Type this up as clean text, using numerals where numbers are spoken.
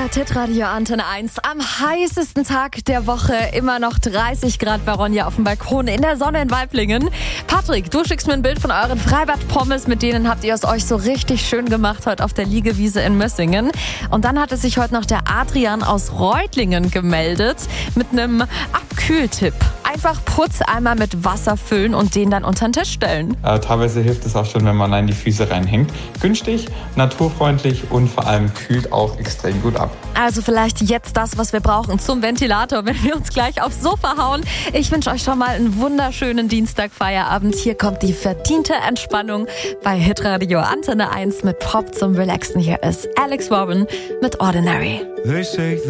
hört Hitradio Antenne 1 am heißesten Tag der Woche. Immer noch 30 Grad bei Ronja auf dem Balkon in der Sonne in Waiblingen. Patrick, du schickst mir ein Bild von euren Freibad-Pommes. Mit denen habt ihr es euch so richtig schön gemacht heute auf der Liegewiese in Mössingen. Und dann hatte sich heute noch der Adrian aus Reutlingen gemeldet mit einem Abkühltipp. Einfach Putzeimer mit Wasser füllen und den dann unter den Tisch stellen. Teilweise hilft es auch schon, wenn man allein die Füße reinhängt. Günstig, naturfreundlich und vor allem kühlt auch extrem gut ab. Also vielleicht jetzt das, was wir brauchen zum Ventilator, wenn wir uns gleich aufs Sofa hauen. Ich wünsche euch schon mal einen wunderschönen Dienstagfeierabend. Hier kommt die verdiente Entspannung bei Hitradio Antenne 1 mit Pop zum Relaxen. Hier ist Alex Warren mit Ordinary.